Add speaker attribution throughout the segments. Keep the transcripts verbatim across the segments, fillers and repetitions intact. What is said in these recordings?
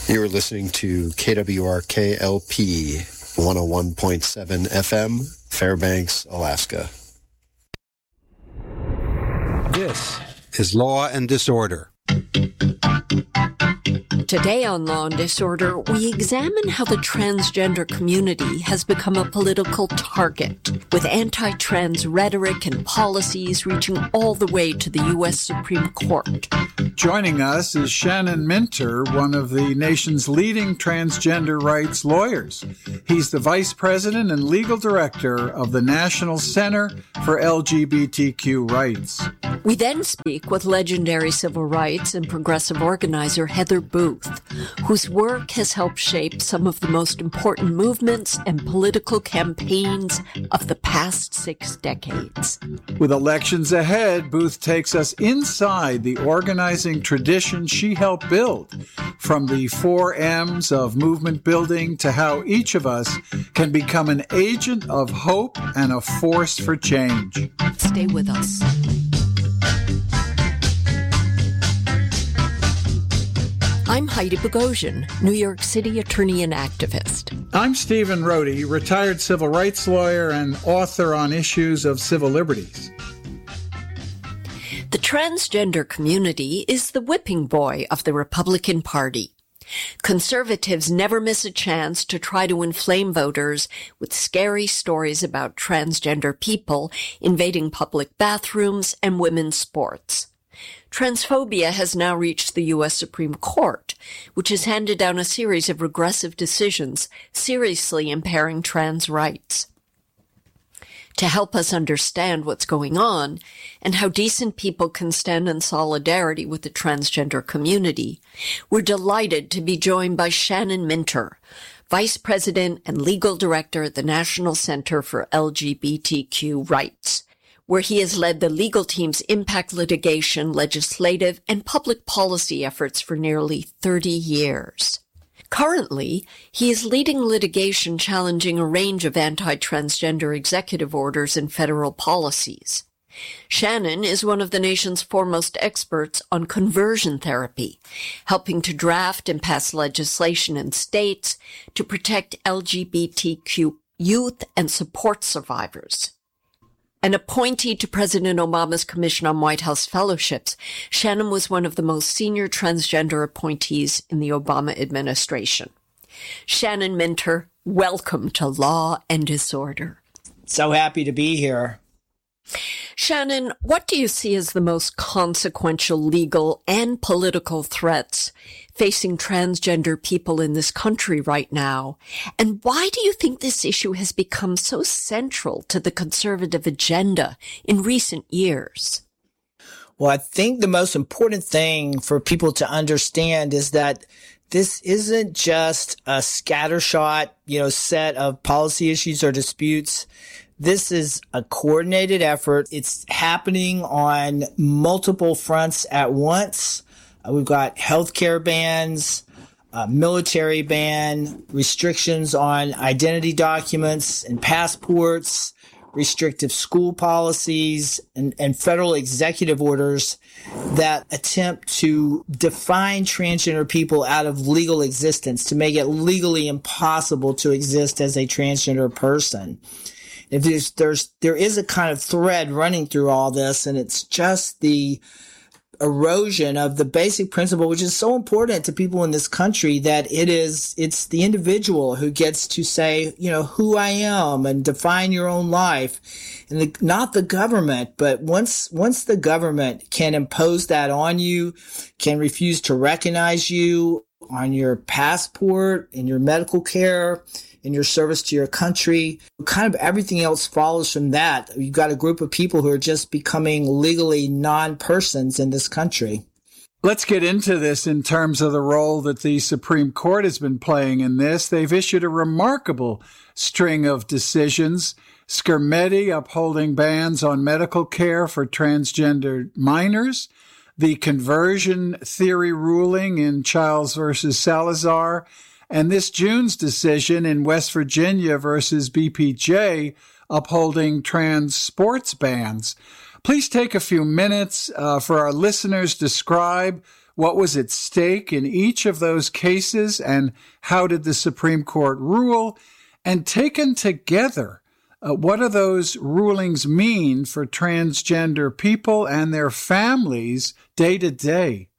Speaker 1: You're listening to K W R K L P one oh one point seven F M, Fairbanks, Alaska.
Speaker 2: This is Law and Disorder.
Speaker 3: Today on Law and Disorder, we examine how the transgender community has become a political target, with anti-trans rhetoric and policies reaching all the way to the U S Supreme Court.
Speaker 4: Joining us is Shannon Minter, one of the nation's leading transgender rights lawyers. He's the Vice President and Legal Director of the National Center for L G B T Q Rights.
Speaker 3: We then speak with legendary civil rights and progressive organizer Heather Booth, whose work has helped shape some of the most important movements and political campaigns of the past six decades.
Speaker 4: With elections ahead, Booth takes us inside the organizing tradition she helped build, from the four M's of movement building to how each of us can become an agent of hope and a force for change.
Speaker 3: Stay with us. I'm Heidi Bogosian, New York City attorney and activist.
Speaker 4: I'm Stephen Rohde, retired civil rights lawyer and author on issues of civil liberties.
Speaker 3: The transgender community is the whipping boy of the Republican Party. Conservatives never miss a chance to try to inflame voters with scary stories about transgender people invading public bathrooms and women's sports. Transphobia has now reached the U S Supreme Court, which has handed down a series of regressive decisions seriously impairing trans rights. To help us understand what's going on and how decent people can stand in solidarity with the transgender community, we're delighted to be joined by Shannon Minter, Vice President and Legal Director at the National Center for L G B T Q Rights, where he has led the legal team's impact litigation, legislative, and public policy efforts for nearly thirty years. Currently, he is leading litigation challenging a range of anti-transgender executive orders and federal policies. Shannon is one of the nation's foremost experts on conversion therapy, helping to draft and pass legislation in states to protect L G B T Q youth and support survivors. An appointee to President Obama's Commission on White House Fellowships, Shannon was one of the most senior transgender appointees in the Obama administration. Shannon Minter, welcome to Law and Disorder.
Speaker 5: So happy to be here.
Speaker 3: Shannon, what do you see as the most consequential legal and political threats facing transgender people in this country right now? And why do you think this issue has become so central to the conservative agenda in recent years?
Speaker 5: Well, I think the most important thing for people to understand is that this isn't just a scattershot, you know, set of policy issues or disputes. This is a coordinated effort. It's happening on multiple fronts at once. Uh, we've got healthcare bans, uh, military ban, restrictions on identity documents and passports, restrictive school policies, and, and federal executive orders that attempt to define transgender people out of legal existence, to make it legally impossible to exist as a transgender person. If there's, there's, there is a kind of thread running through all this, and it's just the erosion of the basic principle, which is so important to people in this country, that it is, it's the individual who gets to say, you know, who I am and define your own life, and the, not the government. But once, once the government can impose that on you, can refuse to recognize you on your passport, in your medical care, in your service to your country, kind of everything else follows from that. You've got a group of people who are just becoming legally non-persons in this country.
Speaker 4: Let's get into this in terms of the role that the Supreme Court has been playing in this. They've issued a remarkable string of decisions. Skermeti upholding bans on medical care for transgender minors, the conversion theory ruling in Childs versus Salazar, and this June's decision in West Virginia versus B P J upholding trans sports bans. Please take a few minutes uh, for our listeners. Describe what was at stake in each of those cases, and how did the Supreme Court rule? And taken together, uh, what do those rulings mean for transgender people and their families day to day?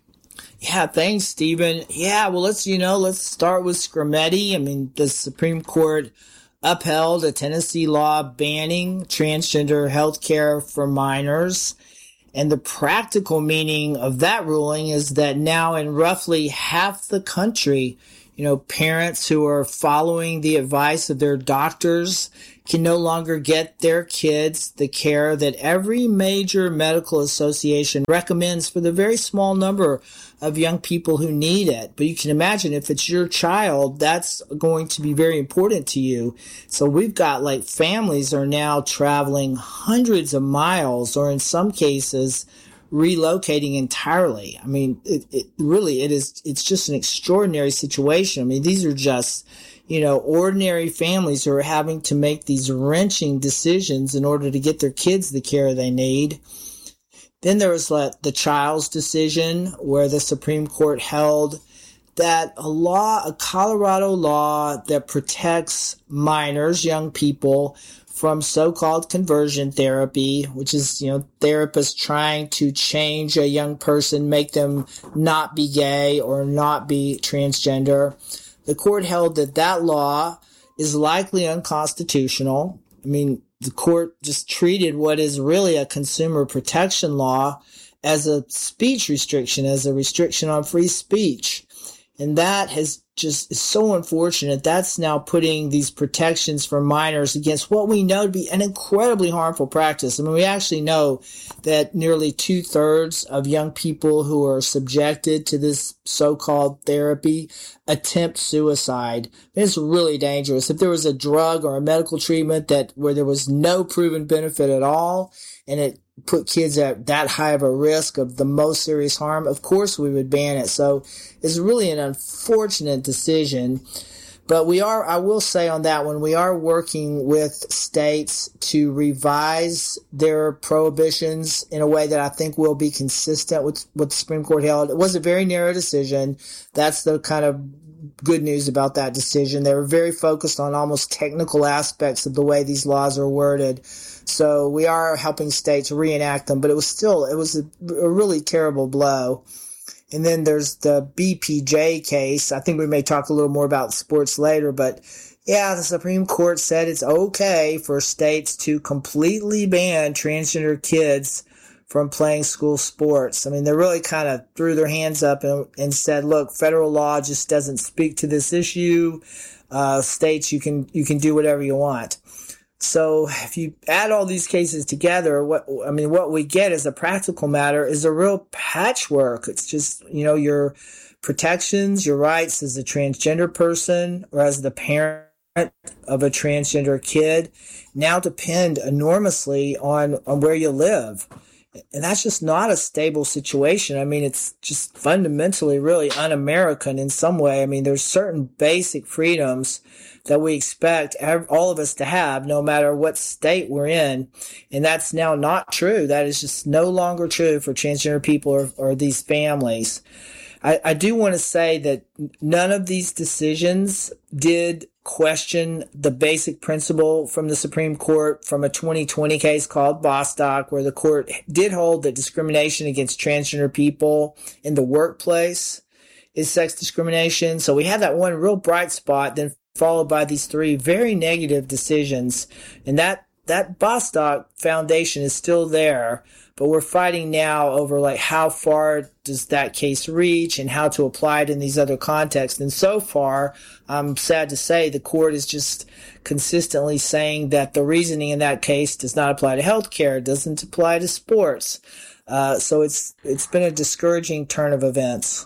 Speaker 5: Yeah, thanks, Stephen. Yeah, well, let's, you know, let's start with Skrmetti. I mean, the Supreme Court upheld a Tennessee law banning transgender health care for minors. And the practical meaning of that ruling is that now in roughly half the country, you know, parents who are following the advice of their doctors can no longer get their kids the care that every major medical association recommends for the very small number of young people who need it. But you can imagine if it's your child, that's going to be very important to you. So we've got like families are now traveling hundreds of miles, or in some cases, relocating entirely. I mean, it, it really, it is, it's just an extraordinary situation. I mean, these are just, you know, ordinary families who are having to make these wrenching decisions in order to get their kids the care they need. Then there was like the Childs decision, where the Supreme Court held that a law, a Colorado law that protects minors, young people, from so-called conversion therapy, which is, you know, therapists trying to change a young person, make them not be gay or not be transgender. The court held that that law is likely unconstitutional. I mean, the court just treated what is really a consumer protection law as a speech restriction, as a restriction on free speech. And that has just is so unfortunate. That's now putting these protections for minors against what we know to be an incredibly harmful practice. I mean, we actually know that nearly two thirds of young people who are subjected to this so-called therapy attempt suicide. It's really dangerous. If there was a drug or a medical treatment that where there was no proven benefit at all, and it put kids at that high of a risk of the most serious harm, of course we would ban it. So it's really an unfortunate decision. But we are, I will say on that one, we are working with states to revise their prohibitions in a way that I think will be consistent with what the Supreme Court held. It was a very narrow decision. That's the kind of good news about that decision. They were very focused on almost technical aspects of the way these laws are worded. So we are helping states reenact them, but it was still, it was a, a really terrible blow. And then there's the B P J case. I think we may talk a little more about sports later, but yeah, the Supreme Court said it's okay for states to completely ban transgender kids from playing school sports. I mean, they really kind of threw their hands up and, and said, look, federal law just doesn't speak to this issue. Uh, states, you can, you can do whatever you want. So if you add all these cases together, what, I mean, what we get as a practical matter is a real patchwork. It's just, you know, your protections, your rights as a transgender person or as the parent of a transgender kid now depend enormously on, on where you live. And that's just not a stable situation. I mean, it's just fundamentally really un-American in some way. I mean, there's certain basic freedoms that we expect all of us to have, no matter what state we're in. And that's now not true. That is just no longer true for transgender people or, or these families. I, I do want to say that none of these decisions did question the basic principle from the Supreme Court from a twenty twenty case called Bostock, where the court did hold that discrimination against transgender people in the workplace is sex discrimination. So we had that one real bright spot, then followed by these three very negative decisions. And that, that Bostock foundation is still there, but we're fighting now over like how far does that case reach and how to apply it in these other contexts. And so far, I'm sad to say the court is just consistently saying that the reasoning in that case does not apply to healthcare, it doesn't apply to sports. Uh, so it's it's been a discouraging turn of events.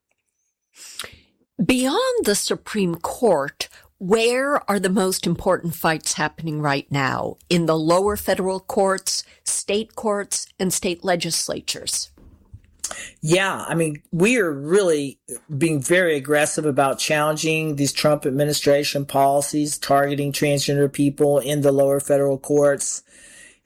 Speaker 3: Beyond the Supreme Court, where are the most important fights happening right now? In the lower federal courts, state courts, and state legislatures?
Speaker 5: Yeah, I mean, we are really being very aggressive about challenging these Trump administration policies targeting transgender people in the lower federal courts.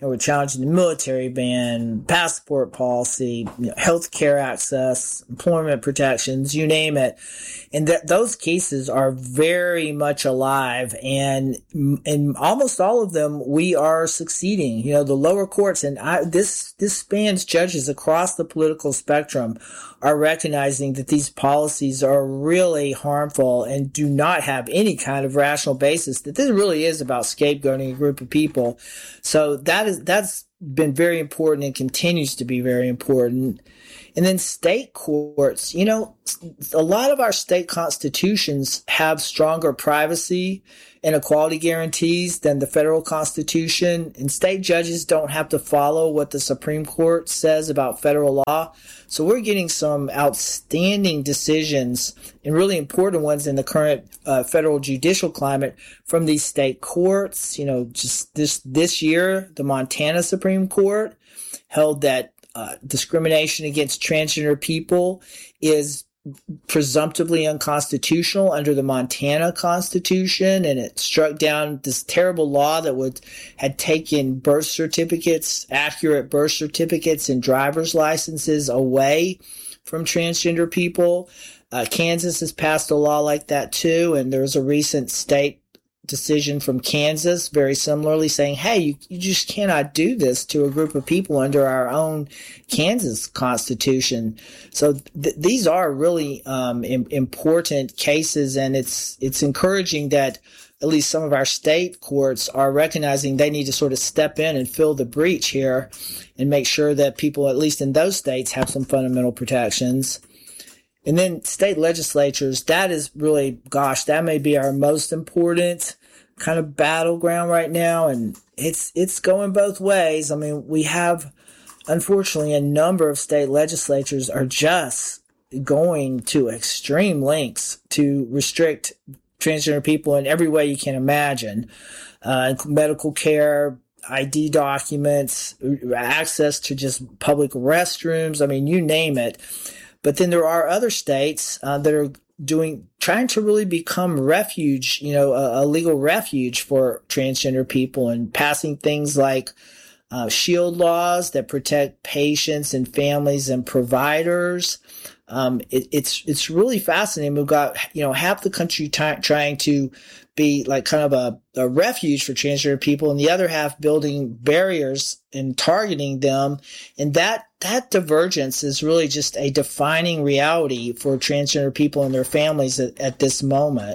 Speaker 5: know, we're challenging the military ban, passport policy, you know, health care access, employment protections, you name it. And that those cases are very much alive. And in almost all of them, we are succeeding. You know, the lower courts, and I, this, this spans judges across the political spectrum, are recognizing that these policies are really harmful and do not have any kind of rational basis, that this really is about scapegoating a group of people. So that is, that's been very important and continues to be very important. And then state courts, you know, a lot of our state constitutions have stronger privacy and equality guarantees than the federal constitution. And state judges don't have to follow what the Supreme Court says about federal law. So we're getting some outstanding decisions and really important ones in the current uh, federal judicial climate from these state courts. You know, just this, this year, the Montana Supreme Court held that Uh, discrimination against transgender people is presumptively unconstitutional under the Montana Constitution, and it struck down this terrible law that would had taken birth certificates, accurate birth certificates, and driver's licenses away from transgender people. Uh, Kansas has passed a law like that too, and there was a recent state decision from Kansas very similarly saying, hey, you, you just cannot do this to a group of people under our own Kansas Constitution. So th- these are really um, im- important cases, and it's it's encouraging that at least some of our state courts are recognizing they need to sort of step in and fill the breach here and make sure that people, at least in those states, have some fundamental protections. And then state legislatures, that is really, gosh, that may be our most important kind of battleground right now. And it's, it's going both ways. I mean, we have, unfortunately, a number of state legislatures are just going to extreme lengths to restrict transgender people in every way you can imagine. Uh, medical care, I D documents, access to just public restrooms. I mean, you name it. But then there are other states uh, that are doing, trying to really become refuge, you know, a, a legal refuge for transgender people, and passing things like uh, shield laws that protect patients and families and providers. Um, it, it's it's really fascinating. We've got, you know, half the country t- trying to be like kind of a, a refuge for transgender people, and the other half building barriers and targeting them. And that that divergence is really just a defining reality for transgender people and their families at, at this moment.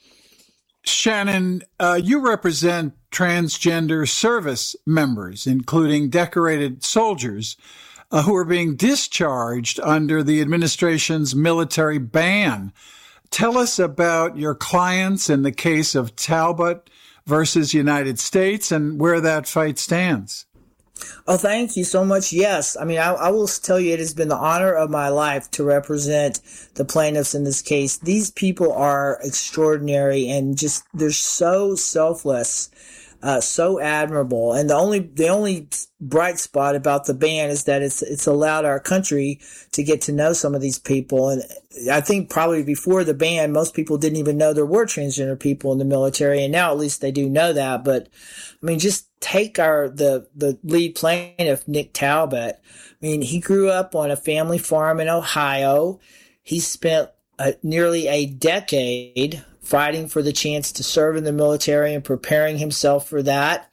Speaker 4: Shannon, uh, you represent transgender service members, including decorated soldiers, uh, who are being discharged under the administration's military ban. Tell us about your clients in the case of Talbot versus United States and where that fight stands.
Speaker 5: Oh, thank you so much. Yes. I mean, I, I will tell you, it has been the honor of my life to represent the plaintiffs in this case. These people are extraordinary and just, they're so selfless, uh, so admirable. And the only, the only bright spot about the ban is that it's, it's allowed our country to get to know some of these people. And I think probably before the ban, most people didn't even know there were transgender people in the military. And now at least they do know that. But I mean, just take our, the, the lead plaintiff, Nick Talbot. I mean, he grew up on a family farm in Ohio. He spent uh, nearly a decade fighting for the chance to serve in the military and preparing himself for that.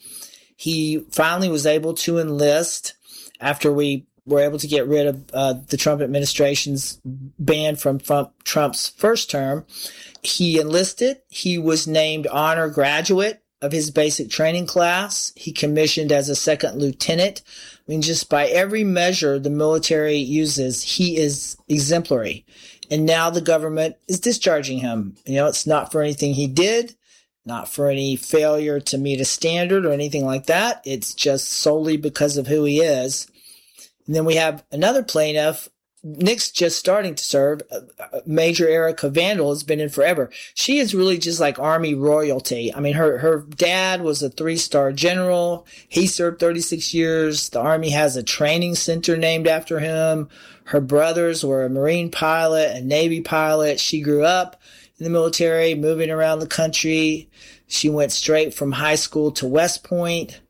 Speaker 5: He finally was able to enlist after we were able to get rid of uh, the Trump administration's ban from Trump's first term. He enlisted. He was named honor graduate of his basic training class. He commissioned as a second lieutenant. I mean, just by every measure the military uses, he is exemplary. And now the government is discharging him. You know, it's not for anything he did, not for any failure to meet a standard or anything like that. It's just solely because of who he is. And then we have another plaintiff. Nick's just starting to serve. Major Erica Vandal has been in forever. She is really just like Army royalty. I mean, her, her dad was a three-star general. He served thirty-six years. The Army has a training center named after him. Her brothers were a Marine pilot, a Navy pilot. She grew up in the military, moving around the country. She went straight from high school to West Point.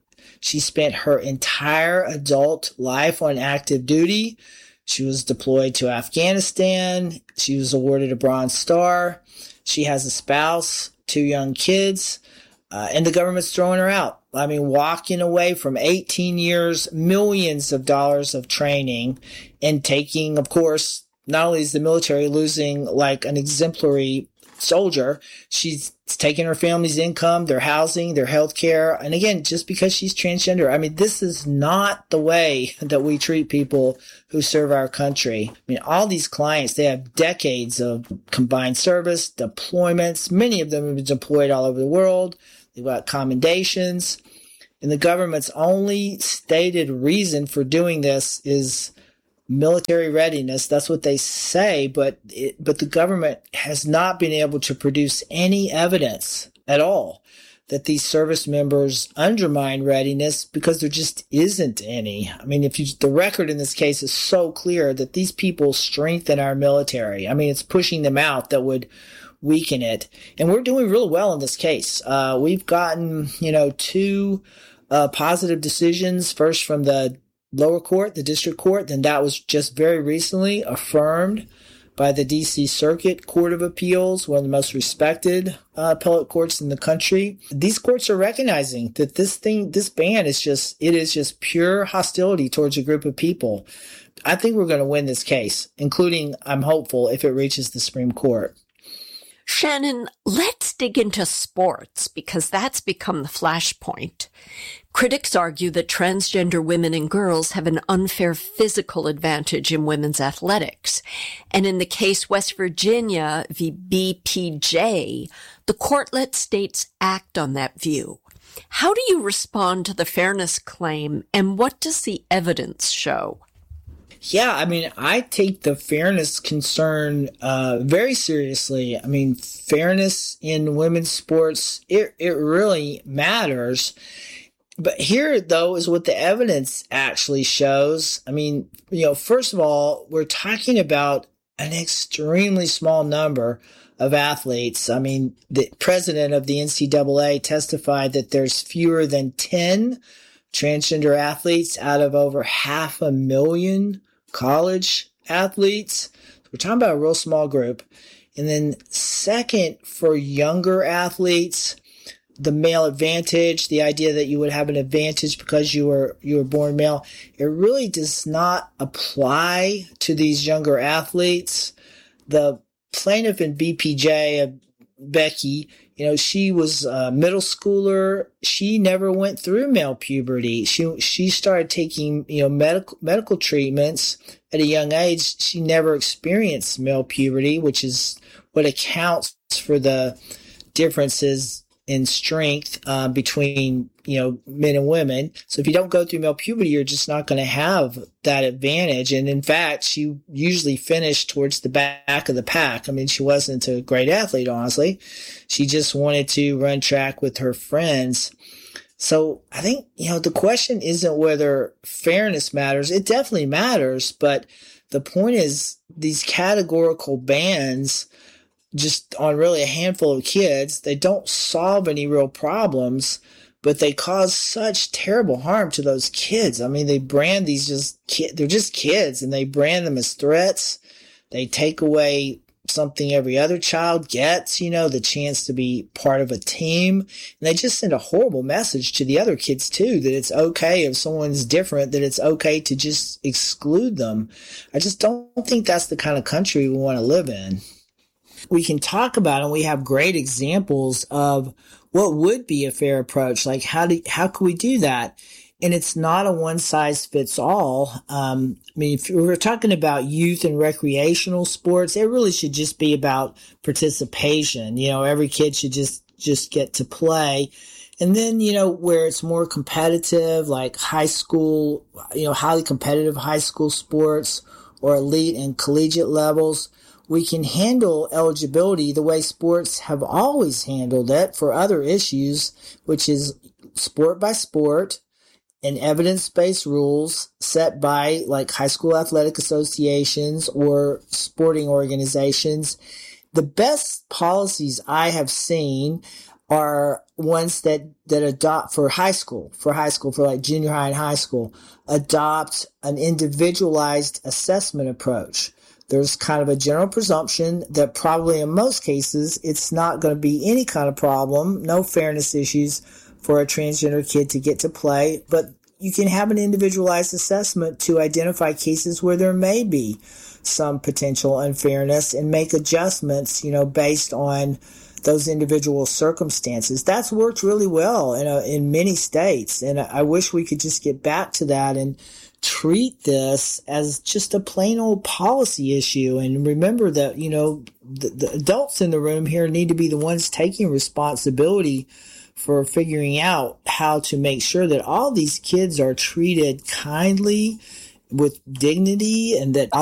Speaker 5: She spent her entire adult life on active duty. She was deployed to Afghanistan. She was awarded a Bronze Star. She has a spouse, two young kids, uh, and the government's throwing her out. I mean, walking away from eighteen years, millions of dollars of training, and taking, of course, not only is the military losing like an exemplary soldier, she's taking her family's income, their housing, their health care. And again, just because she's transgender, I mean, this is not the way that we treat people who serve our country. I mean, all these clients, they have decades of combined service, deployments. Many of them have been deployed all over the world. They've got commendations. And the government's only stated reason for doing this is military readiness. That's what they say, but it, but the government has not been able to produce any evidence at all that these service members undermine readiness, because there just isn't any. I mean, if you, the record in this case is so clear that these people strengthen our military. I mean, it's pushing them out that would weaken it. And we're doing real well in this case. Uh, we've gotten, you know, two uh, positive decisions, first from the lower court, the district court, then that was just very recently affirmed by the D C Circuit Court of Appeals, one of the most respected uh, appellate courts in the country. These courts are recognizing that this thing, this ban is just, it is just pure hostility towards a group of people. I think we're going to win this case, including, I'm hopeful, if it reaches the Supreme Court.
Speaker 3: Shannon, let's dig into sports, because that's become the flashpoint. Critics argue that transgender women and girls have an unfair physical advantage in women's athletics. And in the case West Virginia v. B P J, the court let states act on that view. How do you respond to the fairness claim, and what does the evidence show?
Speaker 5: Yeah, I mean, I take the fairness concern uh, very seriously. I mean, fairness in women's sports, it, it really matters. But here, though, is what the evidence actually shows. I mean, you know, first of all, we're talking about an extremely small number of athletes. I mean, the president of the N C double A testified that there's fewer than ten transgender athletes out of over half a million college athletes. We're talking about a real small group. And then second, for younger athletes, the male advantage, the idea that you would have an advantage because you were you were born male, it really does not apply to these younger athletes. The plaintiff in B P J, uh, Becky, you know, she was a middle schooler. She never went through male puberty. She she started taking, you know, medical medical treatments at a young age. She never experienced male puberty, which is what accounts for the differences in strength uh, between, you know, men and women. So if you don't go through male puberty, you're just not going to have that advantage. And in fact, she usually finished towards the back of the pack. I mean, she wasn't a great athlete, honestly. She just wanted to run track with her friends. So I think, you know, the question isn't whether fairness matters. It definitely matters. But the point is, these categorical bans just on really a handful of kids, they don't solve any real problems, but they cause such terrible harm to those kids. I mean, they brand these just kids, they're just kids, and they brand them as threats. They take away something every other child gets, you know, the chance to be part of a team. And they just send a horrible message to the other kids too, that it's okay if someone's different, that it's okay to just exclude them. I just don't think that's the kind of country we want to live in. We can talk about, and we have great examples of what would be a fair approach. Like, how do, how can we do that? And it's not a one size fits all. Um, I mean, if we're talking about youth and recreational sports, it really should just be about participation. You know, every kid should just, just get to play. And then, you know, where it's more competitive, like high school, you know, highly competitive high school sports or elite and collegiate levels, we can handle eligibility the way sports have always handled it for other issues, which is sport by sport and evidence-based rules set by like high school athletic associations or sporting organizations. The best policies I have seen are ones that, that adopt for high school, for high school, for like junior high and high school, adopt an individualized assessment approach. There's kind of a general presumption that probably in most cases, it's not going to be any kind of problem, no fairness issues for a transgender kid to get to play, but you can have an individualized assessment to identify cases where there may be some potential unfairness and make adjustments, you know, based on those individual circumstances. That's worked really well in a, in many states. And I wish we could just get back to that and treat this as just a plain old policy issue. And remember that, you know, the, the adults in the room here need to be the ones taking responsibility for figuring out how to make sure that all these kids are treated kindly, with dignity, and that